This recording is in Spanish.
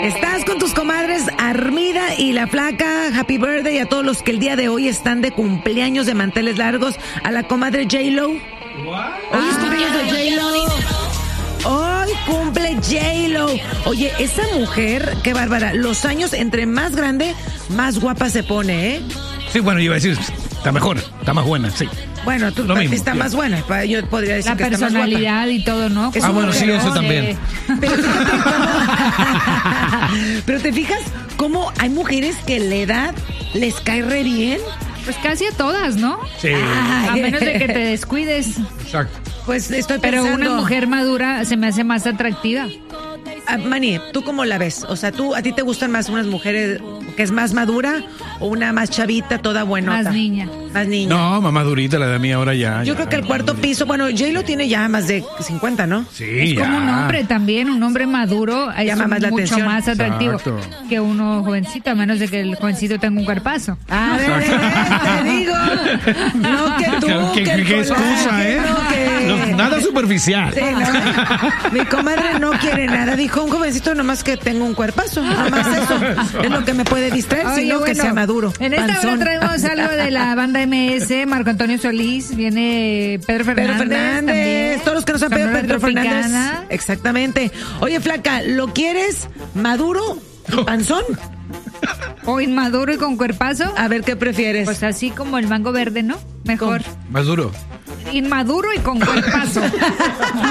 Estás con tus comadres Armida y la Flaca. Happy birthday a todos los que el día de hoy están de cumpleaños de manteles largos. A la comadre J-Lo. Hoy es cumpleaños de J-Lo. Hoy cumple J-Lo. Oye, esa mujer, qué bárbara. Los años, entre más grande, más guapa se pone, ¿eh? Sí, bueno, yo iba a decir, está mejor, está más buena, sí. Bueno, tú está más buena. Yo podría decir que está más guapa. La personalidad y todo, ¿no? Bueno, sí, eso también. Pero te fijas cómo hay mujeres que la edad les cae re bien. Pues casi a todas, ¿no? Sí. A menos de que te descuides. Exacto. Pues estoy pensando. Pero una mujer madura se me hace más atractiva. Mani, ¿tú cómo la ves? O sea, ¿a ti te gustan más unas mujeres que es más madura o una más chavita, toda buenota? Más niña. Más niña. No, mamá durita, la de mí ahora ya. Yo creo que el cuarto piso, bueno, J-Lo tiene ya más de 50, ¿no? Sí, es ya. como un hombre también, un hombre maduro llama más la mucho atención. más atractivo Exacto. que uno jovencito, a menos de que el jovencito tenga un cuerpazo. A ver, te digo. No que tú, que el ¿Qué excusa, colágeno, que... Nada superficial. Sí, no. Mi comadre no quiere nada. Dijo un jovencito nomás que tengo un cuerpazo. Nomás eso. Es lo que me puede distraer, sino que sea maduro. En esta panzón. hora traemos algo de la banda MS, Marco Antonio Solís, viene Pedro Fernández. También. Todos los que nos han pedido Sonora Pedro Fernández. Tropicana. Exactamente. Oye, Flaca, ¿lo quieres maduro y panzón? O inmaduro y con cuerpazo. A ver, ¿qué prefieres? Pues así como el mango verde, ¿no? Mejor. Más duro. Inmaduro y con cuerpazo.